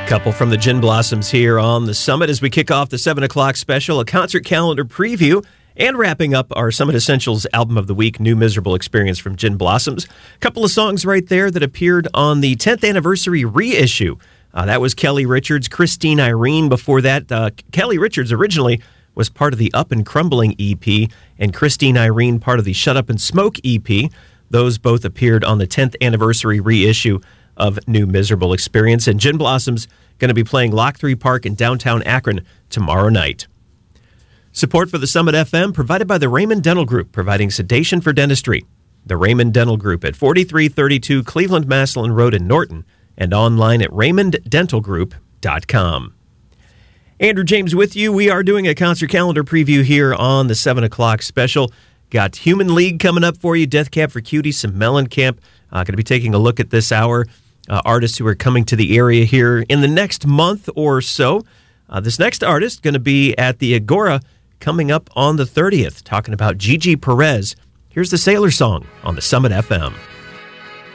Couple from the Gin Blossoms here on the Summit as we kick off the 7 o'clock special, a concert calendar preview, and wrapping up our Summit Essentials Album of the Week, New Miserable Experience from Gin Blossoms. A couple of songs right there that appeared on the 10th anniversary reissue. That was Kelly Richards, Christine Irene. Before that, Kelly Richards originally was part of the Up and Crumbling EP, and Christine Irene part of the Shut Up and Smoke EP. Those both appeared on the 10th anniversary reissue of New Miserable Experience. And Gin Blossoms going to be playing Lock 3 Park in downtown Akron tomorrow night. Support for the Summit FM provided by the Raymond Dental Group, providing sedation for dentistry. The Raymond Dental Group at 4332 Cleveland Massillon Road in Norton and online at raymonddentalgroup.com. Andrew James with you. We are doing a concert calendar preview here on the 7 o'clock special. Got Human League coming up for you, Death Cab for Cutie, some Mellencamp. Going to be taking a look at this hour. Artists who are coming to the area here in the next month or so. This next artist going to be at the Agora coming up on the 30th, talking about Gigi Perez. Here's the Sailor Song on the Summit FM.